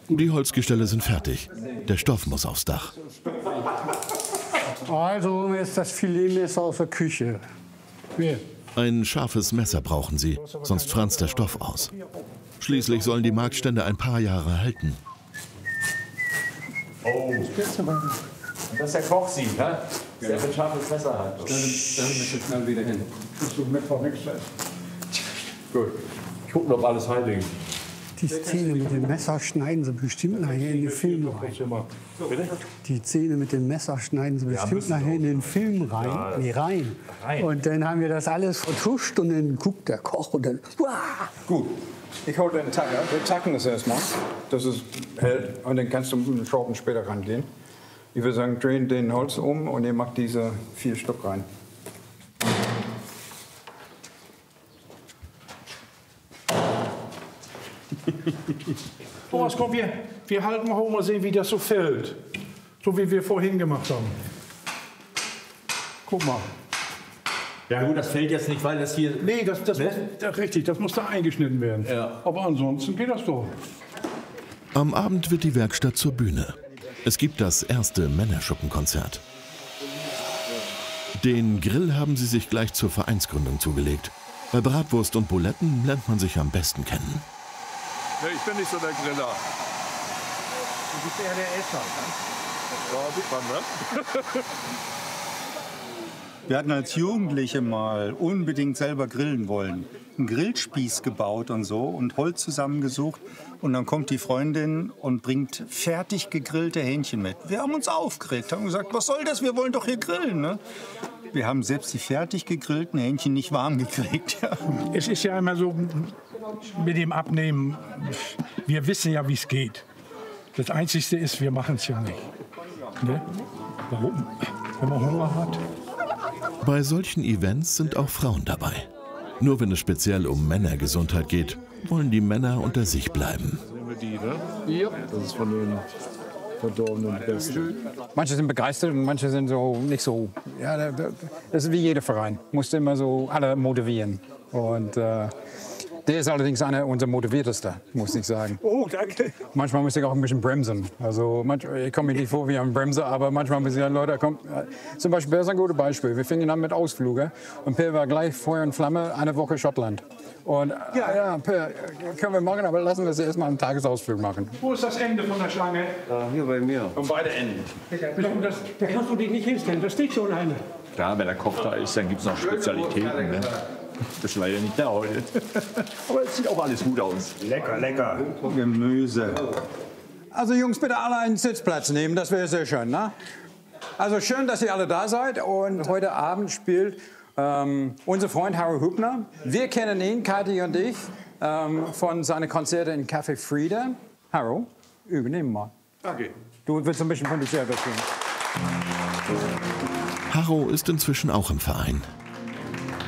Die Holzgestelle sind fertig. Der Stoff muss aufs Dach. Also ist das Filetmesser aus der Küche. Hier. Ein scharfes Messer brauchen sie, sonst franzt der Stoff aus. Schließlich sollen die Marktstände ein paar Jahre halten. Oh, das ist der Kochsieb, ne? Der ein scharfes Messer hat. Dann müssen wir schnell wieder hin. Gut. Gucken, ob alles heilig ist. Die Szene mit dem Messer schneiden sie bestimmt nachher in den Film rein. Die Szene mit dem Messer schneiden sie bestimmt nachher in den Film rein. Nee, rein. Und dann haben wir das alles vertuscht und dann guckt der Koch und dann... Gut, ich hole den Tacker. Wir tacken das erstmal, dass es hält. Und dann kannst du mit dem Schrauben später rangehen. Ich würde sagen, drehen den Holz um und ihr macht diese 4 Stück rein. Thomas, komm, wir halten mal hoch und sehen, wie das so fällt. So wie wir vorhin gemacht haben. Guck mal. Ja gut, das fällt jetzt nicht, weil das hier... Nee, das richtig, das muss da eingeschnitten werden. Ja. Aber ansonsten geht das doch. Am Abend wird die Werkstatt zur Bühne. Es gibt das erste Männerschuppenkonzert. Den Grill haben sie sich gleich zur Vereinsgründung zugelegt. Bei Bratwurst und Buletten lernt man sich am besten kennen. Nee, ich bin nicht so der Griller. Du bist eher der Esser, ne? Ja, sieht man, ne? Wir hatten als Jugendliche mal unbedingt selber grillen wollen. Einen Grillspieß gebaut und so und Holz zusammengesucht. Und dann kommt die Freundin und bringt fertig gegrillte Hähnchen mit. Wir haben uns aufgeregt, haben gesagt, was soll das, wir wollen doch hier grillen. Ne? Wir haben selbst die fertig gegrillten Hähnchen nicht warm gekriegt. Ja. Es ist ja immer so mit dem Abnehmen, wir wissen ja, wie es geht. Das Einzige ist, wir machen es ja nicht. Ne? Warum? Wenn man Hunger hat. Bei solchen Events sind auch Frauen dabei. Nur wenn es speziell um Männergesundheit geht, wollen die Männer unter sich bleiben. Sehen wir die, ne? Ja. Das ist von den verdorbenen Besten. Manche sind begeistert und manche sind so nicht so. Ja, das ist wie jeder Verein. Musst immer so alle motivieren. Und der ist allerdings einer unserer motiviertester, muss ich sagen. Oh, danke. Manchmal muss ich auch ein bisschen bremsen. Also ich komme mir nicht vor wie ein Bremser, aber manchmal müssen ja Leute kommen. Zum Beispiel, das ist ein gutes Beispiel. Wir fingen an mit Ausflügen und Per war gleich Feuer und Flamme, eine Woche Schottland. Und ja, Per, können wir machen, aber lassen wir es erstmal einen Tagesausflug machen. Wo ist das Ende von der Schlange? Hier bei mir. Und beide Enden. Da kannst du dich nicht hinstellen, da steht schon eine. Klar, wenn der Koch da ist, dann gibt es noch Spezialitäten. Ne? Das ist leider nicht da heute. Aber es sieht auch alles gut aus. Lecker, lecker. Gemüse. Also Jungs, bitte alle einen Sitzplatz nehmen, das wäre sehr schön. Ne? Also schön, dass ihr alle da seid. Und heute Abend spielt unser Freund Harro Hübner. Wir kennen ihn, Kathi und ich, von seinen Konzerten in Café Frieda. Harro, übernehmen mal. Danke. Du willst ein bisschen von dir selber erzählen. Harro ist inzwischen auch im Verein.